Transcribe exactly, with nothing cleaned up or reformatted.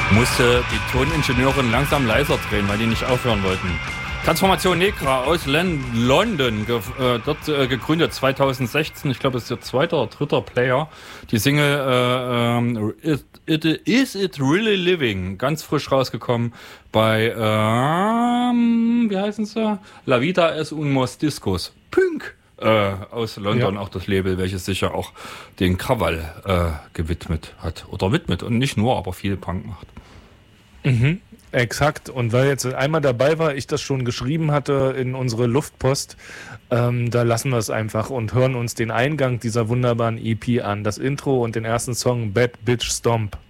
Musste die Toningenieurin langsam leiser drehen, weil die nicht aufhören wollten. Transformation Negra aus Len- London, ge- äh, dort äh, gegründet zweitausendsechzehn, ich glaube, es ist ihr zweiter oder dritter Player. Die Single äh, ähm, It, It, Is It Really Living, ganz frisch rausgekommen bei, ähm, wie heißen sie? La Vida es un Mos Discos. Pünk! Äh, aus London, ja. Auch das Label, welches sich ja auch den Krawall äh, gewidmet hat. Oder widmet und nicht nur, aber viel Punk macht. Mhm. Exakt. Und weil jetzt einmal dabei war, ich das schon geschrieben hatte in unsere Luftpost, ähm, da lassen wir es einfach und hören uns den Eingang dieser wunderbaren E P an. Das Intro und den ersten Song Bad Bitch Stomp.